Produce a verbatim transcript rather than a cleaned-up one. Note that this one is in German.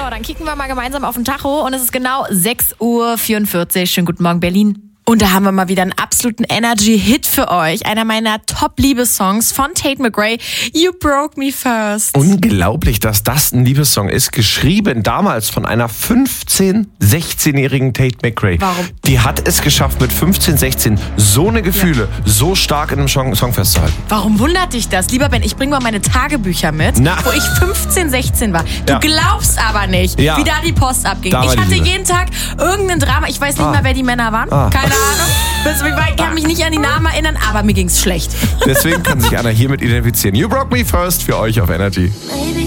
dann kicken wir mal gemeinsam auf den Tacho und es ist genau sechs Uhr vierundvierzig. Schönen guten Morgen, Berlin. Und da haben wir mal wieder einen absoluten Energy-Hit für euch. Einer meiner Top-Liebessongs von Tate McRae, You Broke Me First. Unglaublich, dass das ein Liebessong ist. Geschrieben damals von einer fünfzehn-, sechzehnjährigen Tate McRae. Warum? Die hat es geschafft, mit fünfzehn, sechzehn so eine Gefühle ja. so stark in einem Song, Song festzuhalten. Warum wundert dich das? Lieber Ben, ich bringe mal meine Tagebücher mit, Na. wo ich fünfzehn, sechzehn war. Du ja. glaubst aber nicht, ja. wie da die Post abging. Da ich hatte Liebe. jeden Tag irgendein Drama. Ich weiß nicht ah. mal, wer die Männer waren. Ah. Keine Ahnung. Ich kann mich nicht an die Namen erinnern, aber mir ging's schlecht. Deswegen kann sich Anna hiermit identifizieren. You Broke Me First für euch auf Energy. Maybe